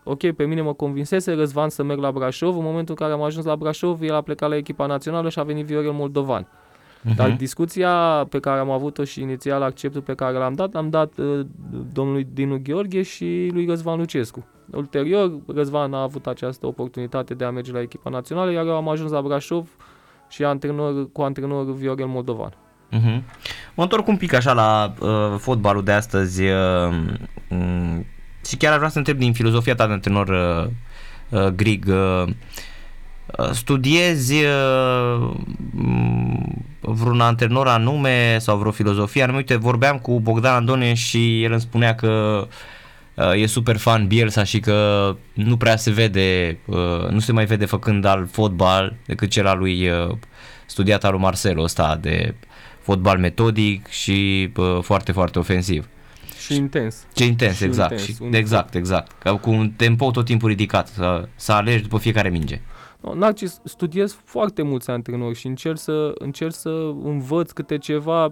ok, pe mine mă convinsese Răzvan să merg la Brașov, în momentul în care am ajuns la Brașov, el a plecat la echipa națională și a venit Viorel Moldovan. Dar discuția pe care am avut-o și inițial acceptul pe care l-am dat domnului Dinu Gheorghe și lui Răzvan Lucescu. Ulterior, Răzvan a avut această oportunitate de a merge la echipa națională, iar eu am ajuns la Brașov și cu antrenor Viorel Moldovan. Mă întorc un pic așa la fotbalul de astăzi și chiar aș vrea să întreb din filozofia ta de antrenor, Grig, studiezi vreun antrenor anume sau vreo filozofie anume? Uite, vorbeam cu Bogdan Andone și el îmi spunea că e super fan Bielsa și că nu prea se vede, nu se mai vede făcând alt fotbal decât cel al lui studiat al lui Marcelo, ăsta de fotbal metodic și foarte, foarte ofensiv. Și intens. Ce intens, exact. Exact. Cu un tempo tot timpul ridicat, să alegi după fiecare minge. Narcis, studiez foarte mulți antrenori și încerc să învăț câte ceva.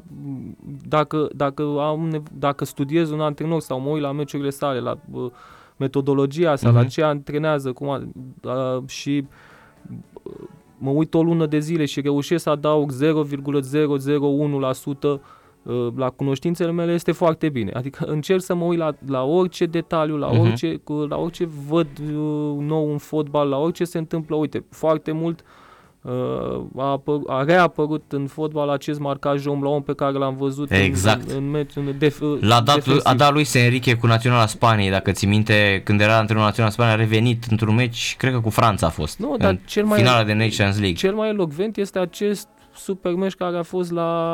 Dacă studiez un antrenor sau mă uit la meciurile sale, la metodologia sa, la ce antrenează și mă uit o lună de zile și reușesc să adaug 0,001% la cunoștințele mele, este foarte bine. Adică încerc să mă uit la orice detaliu, la orice văd nou în fotbal, la orice se întâmplă. Uite, foarte mult a reapărut în fotbal acest marcaj om la om pe care l-am văzut în meciul a dat lui Enrique cu Naționala Spaniei, dacă ții minte, când era antrenor Naționala Spaniei, a revenit într-un meci, cred că cu Franța a fost, în finala de Nations League. Cel mai elocvent este acest super meci care a fost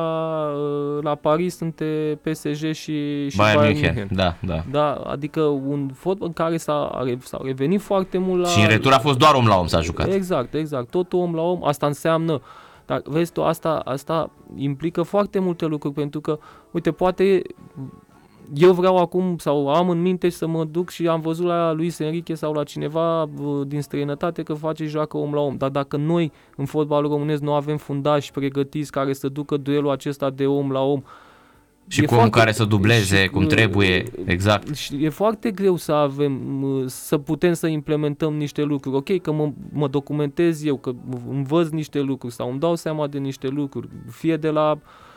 la Paris între PSG și Bayern München. Da, adică un fotbal în care s-a revenit foarte mult și în retur a fost doar om la om s-a jucat. Exact, totul om la om, asta înseamnă. Dar vezi tu, asta implică foarte multe lucruri, pentru că, uite, poate eu vreau acum sau am în minte să mă duc și am văzut la Luis Enrique sau la cineva din străinătate că joacă om la om. Dar dacă noi în fotbalul românesc nu avem fundași pregătiți care să ducă duelul acesta de om la om și cu om care să dubleze cum trebuie, exact. E foarte greu să putem să implementăm niște lucruri. Ok, că mă documentez eu, că învăț niște lucruri sau îmi dau seama de niște lucruri, fie de la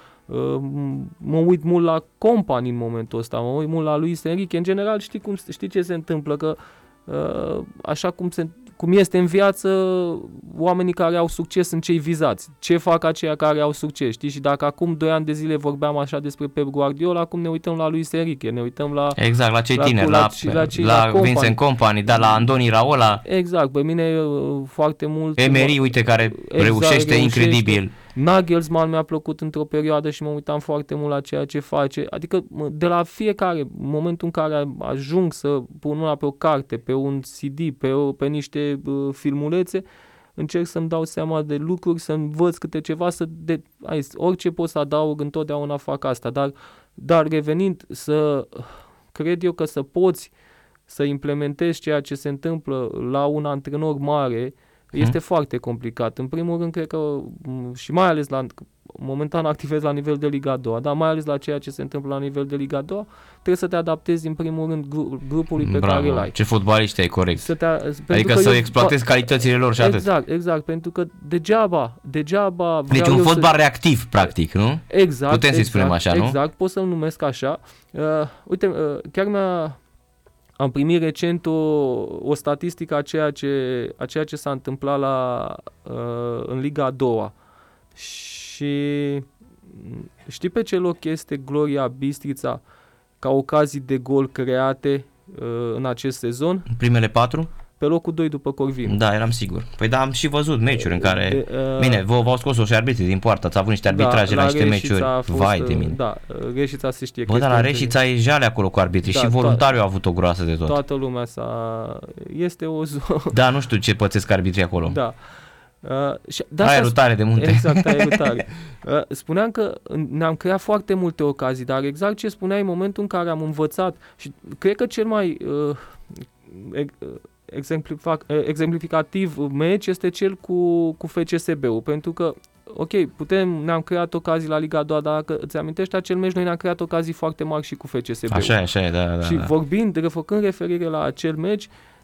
mă uit mult la Company în momentul ăsta, mă uit mult la Luis Enrique. În general știi ce se întâmplă, că așa cum este în viață, oamenii care au succes sunt cei vizați. Ce fac aceia care au succes, știi? Și dacă acum 2 ani de zile vorbeam așa despre Pep Guardiola, acum ne uităm la Luis Enrique, ne uităm la... Exact, la cei tineri, la Vincent Kompany, dar la Andoni Raola. Exact, pe mine foarte mult... Emery, uite, care reușește incredibil. Nagelsmann mi-a plăcut într-o perioadă și mă uitam foarte mult la ceea ce face. Adică de la fiecare momentul în care ajung să pun mâna pe o carte, pe un CD, pe niște filmulețe, încerc să-mi dau seama de lucruri, să învăț câte ceva, orice pot să adaug, întotdeauna fac asta. Dar revenind, cred eu că să poți să implementezi ceea ce se întâmplă la un antrenor mare este foarte complicat. În primul rând, cred că, și mai ales momentan activez la nivel de Liga 2, dar mai ales la ceea ce se întâmplă la nivel de Liga 2, trebuie să te adaptezi în primul rând grupului pe care îl ai. Ce fotbaliști ai, corect. Adică să exploatezi calitățile lor și atât. Exact, pentru că degeaba deci un fotbal reactiv, practic, nu? Exact. Putem să-i spunem așa, nu? Exact, pot să-l numesc așa. Uite, chiar am primit recent o statistică a ceea ce s-a întâmplat în Liga a doua. Și știi pe ce loc este Gloria Bistrița ca ocazii de gol create în acest sezon? Primele 4? Pe locul 2 după Corvin. Da, eram sigur. Păi da, am și văzut meciuri în care... Bine, v-au scos-o și arbitrii din poartă, ați avut niște arbitraje la niște meciuri. Vai de mine. Da, Reșița se știe. Bă, dar la Reșița e jale acolo cu arbitrii și voluntariu a avut o groasă de tot. Toată lumea este o zonă... Da, nu știu ce pățesc arbitrii acolo. Da. Aerul tare de munte. Exact, aerul tare. Spuneam că ne-am creat foarte multe ocazii, dar exact ce spuneai în momentul în care am învățat și cred că cel mai exemplificativ meci este cel cu FCSB-ul, pentru că ok, ne-am creat ocazii la Liga 2, dar dacă îți amintești acel meci, noi ne-am creat ocazii foarte mari și cu FCSB-ul. Așa e, da. Și refăcând referire la acel meci,